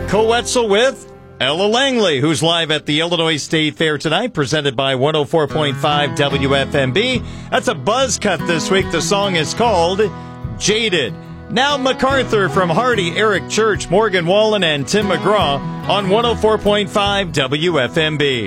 Coetzel with Ella Langley, who's live at the Illinois State Fair tonight, presented by 104.5 WFMB. That's a buzz cut this week. The song is called Jaded. Now MacArthur from Hardy, Eric Church, Morgan Wallen, and Tim McGraw on 104.5 WFMB.